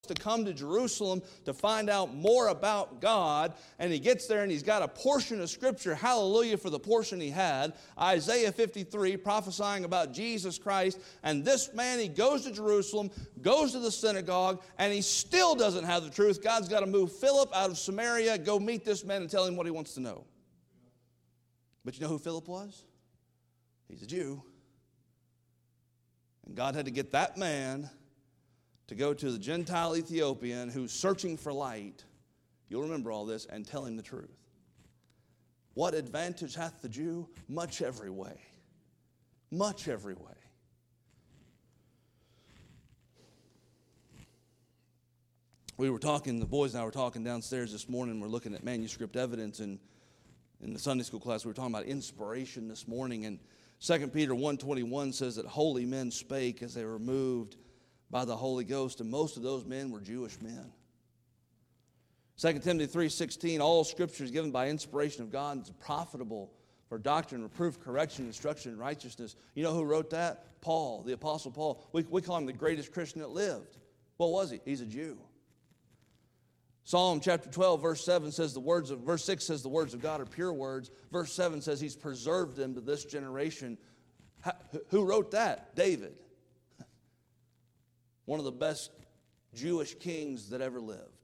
to come to Jerusalem to find out more about God, and he gets there and he's got a portion of Scripture, hallelujah for the portion he had, Isaiah 53, prophesying about Jesus Christ, and this man, he goes to Jerusalem, goes to the synagogue, and he still doesn't have the truth. God's got to move Philip out of Samaria, go meet this man and tell him what he wants to know. But you know who Philip was? He's a Jew. And God had to get that man to go to the Gentile Ethiopian who's searching for light, you'll remember all this, and tell him the truth. What advantage hath the Jew? Much every way. Much every way. We were talking, the boys and I were talking downstairs this morning, we're looking at manuscript evidence, and in the Sunday school class we were talking about inspiration this morning, and 2 Peter 1:21 says that holy men spake as they were moved by the Holy Ghost, and most of those men were Jewish men. 2 Timothy 3:16, all Scripture is given by inspiration of God and is profitable for doctrine, reproof, correction, instruction, and righteousness. You know who wrote that? Paul, the Apostle Paul. We call him the greatest Christian that lived. What was he? He's a Jew. Psalm chapter 12, verse 7 says verse 6 says the words of God are pure words. Verse 7 says he's preserved them to this generation. Who wrote that? David. One of the best Jewish kings that ever lived.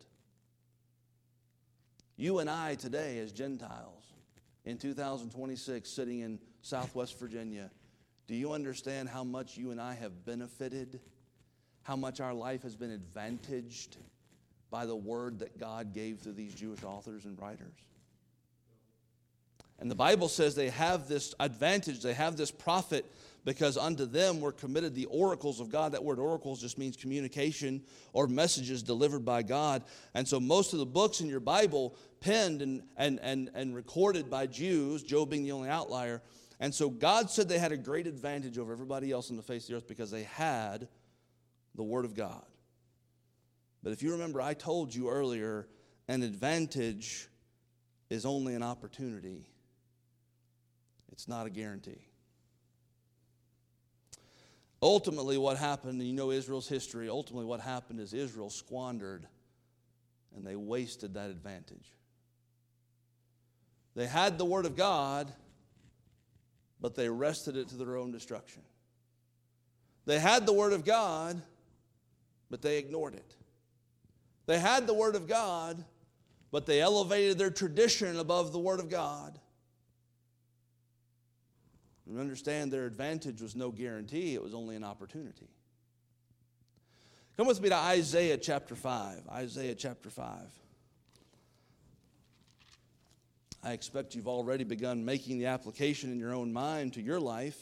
You and I today as Gentiles in 2026 sitting in Southwest Virginia, do you understand how much you and I have benefited? How much our life has been advantaged by the word that God gave through these Jewish authors and writers? And the Bible says they have this advantage, they have this profit, because unto them were committed the oracles of God. That word oracles just means communication or messages delivered by God. And so most of the books in your Bible penned and recorded by Jews, Job being the only outlier. And so God said they had a great advantage over everybody else on the face of the earth because they had the Word of God. But if you remember, I told you earlier, an advantage is only an opportunity. It's not a guarantee. Ultimately, what happened, and you know Israel's history, ultimately what happened is Israel squandered and they wasted that advantage. They had the Word of God, but they wrested it to their own destruction. They had the Word of God, but they ignored it. They had the Word of God, but they elevated their tradition above the Word of God. And understand their advantage was no guarantee, it was only an opportunity. Come with me to Isaiah chapter 5. Isaiah chapter 5. I expect you've already begun making the application in your own mind to your life.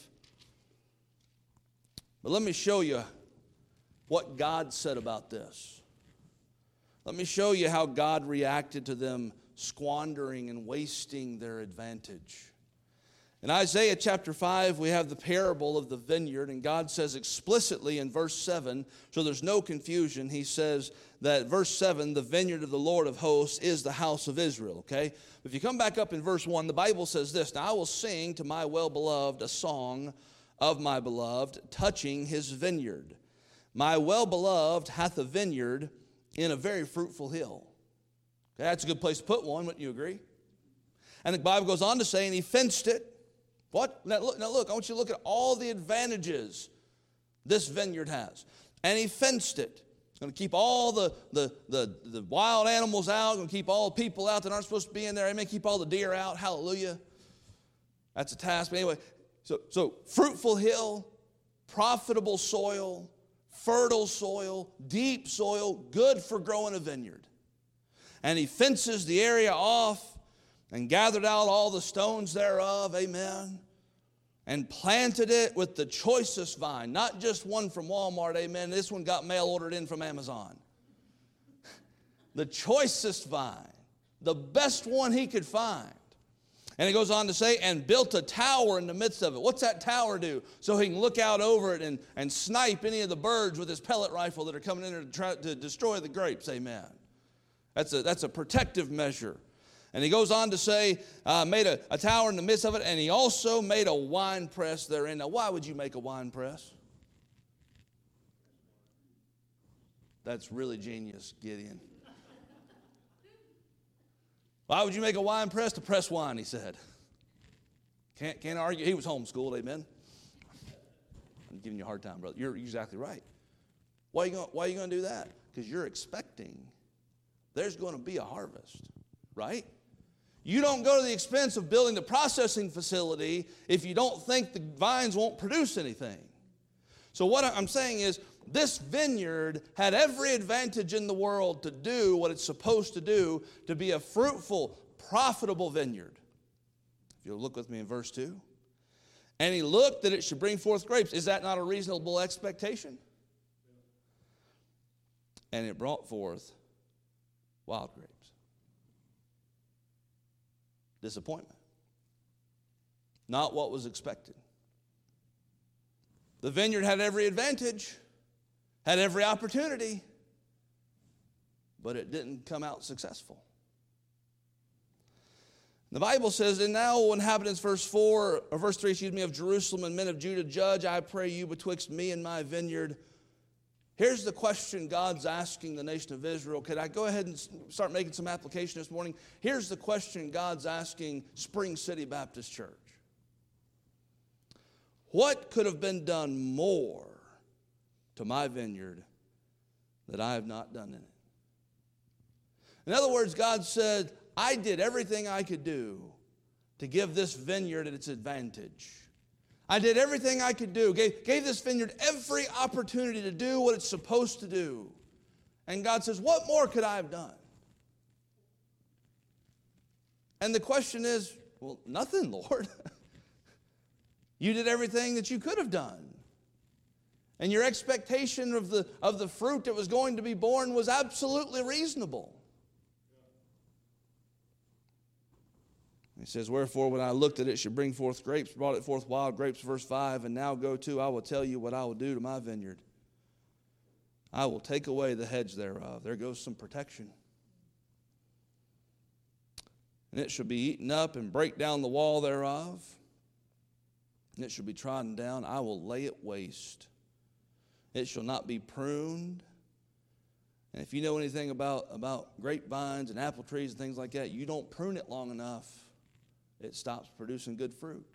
But let me show you what God said about this. Let me show you how God reacted to them squandering and wasting their advantage. In Isaiah chapter 5, we have the parable of the vineyard, and God says explicitly in verse 7, so there's no confusion, he says that verse 7, the vineyard of the Lord of hosts is the house of Israel, okay? If you come back up in verse 1, the Bible says this, now I will sing to my well-beloved a song of my beloved, touching his vineyard. My well-beloved hath a vineyard in a very fruitful hill. Okay, that's a good place to put one, wouldn't you agree? And the Bible goes on to say, and he fenced it. What? Now look, I want you to look at all the advantages this vineyard has. And he fenced it. He's going to keep all the wild animals out, going to keep all the people out that aren't supposed to be in there. Amen. Keep all the deer out. Hallelujah. That's a task. But anyway, so fruitful hill, profitable soil, fertile soil, deep soil, good for growing a vineyard. And he fences the area off and gathered out all the stones thereof, amen, and planted it with the choicest vine, not just one from Walmart, amen. This one got mail ordered in from Amazon. The choicest vine, the best one he could find. And he goes on to say, and built a tower in the midst of it. What's that tower do? So he can look out over it and snipe any of the birds with his pellet rifle that are coming in there to try to destroy the grapes, amen. That's a protective measure. And he goes on to say, made a tower in the midst of it, and he also made a wine press therein. Now, why would you make a wine press? That's really genius, Gideon. Why would you make a wine press? To press wine, he said. Can't argue. He was homeschooled, amen. I'm giving you a hard time, brother. You're exactly right. Why are you going to do that? Because you're expecting there's going to be a harvest, right? You don't go to the expense of building the processing facility if you don't think the vines won't produce anything. So what I'm saying is, this vineyard had every advantage in the world to do what it's supposed to do, to be a fruitful, profitable vineyard. If you'll look with me in verse 2. And he looked that it should bring forth grapes. Is that not a reasonable expectation? And it brought forth wild grapes. Disappointment. Not what was expected. The vineyard had every advantage, had every opportunity, but it didn't come out successful. The Bible says, and now, O inhabitants, verse 3, of Jerusalem and men of Judah, judge, I pray you, betwixt me and my vineyard. Here's the question God's asking the nation of Israel. Could I go ahead and start making some application this morning? Here's the question God's asking Spring City Baptist Church. What could have been done more to my vineyard that I have not done in it? In other words, God said, I did everything I could do to give this vineyard its advantage. I did everything I could do, gave this vineyard every opportunity to do what it's supposed to do. And God says, what more could I have done? And the question is, well, nothing, Lord. You did everything that you could have done. And your expectation of the fruit that was going to be born was absolutely reasonable. He says, wherefore, when I looked at it, should bring forth grapes, brought it forth wild grapes, verse 5, and now go to, I will tell you what I will do to my vineyard. I will take away the hedge thereof. There goes some protection. And it shall be eaten up, and break down the wall thereof. And it shall be trodden down. I will lay it waste. It shall not be pruned. And if you know anything about grapevines and apple trees and things like that, you don't prune it long enough, it stops producing good fruit.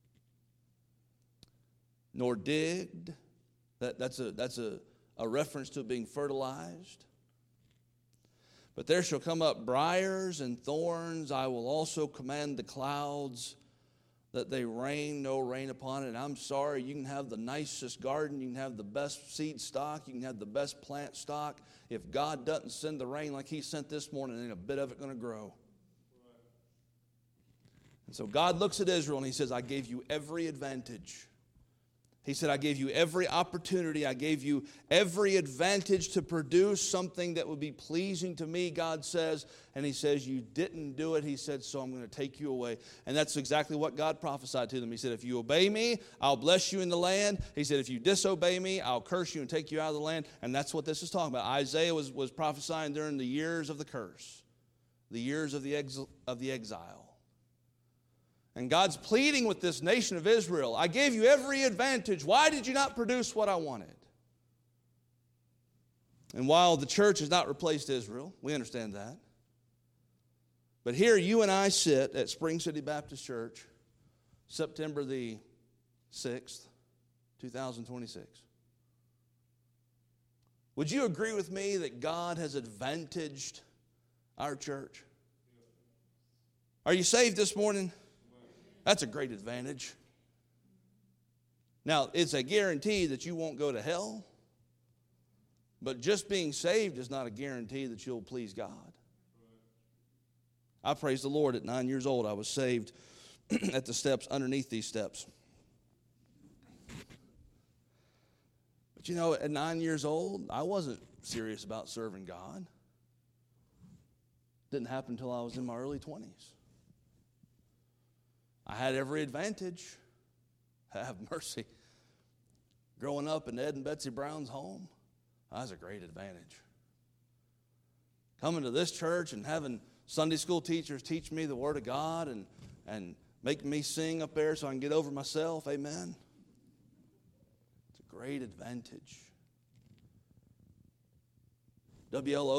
Nor digged. That's a reference to being fertilized. But there shall come up briars and thorns. I will also command the clouds that they rain, no rain upon it. And I'm sorry, you can have the nicest garden, you can have the best seed stock, you can have the best plant stock. If God doesn't send the rain like he sent this morning, ain't a bit of it going to grow. And so God looks at Israel and he says, I gave you every advantage. He said, I gave you every opportunity. I gave you every advantage to produce something that would be pleasing to me, God says. And he says, you didn't do it. He said, so I'm going to take you away. And that's exactly what God prophesied to them. He said, if you obey me, I'll bless you in the land. He said, if you disobey me, I'll curse you and take you out of the land. And that's what this is talking about. Isaiah was prophesying during the years of the curse, the years of the exile. And God's pleading with this nation of Israel. I gave you every advantage. Why did you not produce what I wanted? And while the church has not replaced Israel, we understand that. But here you and I sit at Spring City Baptist Church, September the 6th, 2026. Would you agree with me that God has advantaged our church? Are you saved this morning? That's a great advantage. Now, it's a guarantee that you won't go to hell, but just being saved is not a guarantee that you'll please God. I praise the Lord. At 9 years old, I was saved at the steps underneath these steps. But you know, at 9 years old, I wasn't serious about serving God. Didn't happen until I was in my early 20s. I had every advantage. Have mercy. Growing up in Ed and Betsy Brown's home, that was a great advantage. Coming to this church and having Sunday school teachers teach me the Word of God and making me sing up there so I can get over myself, amen. It's a great advantage. WLO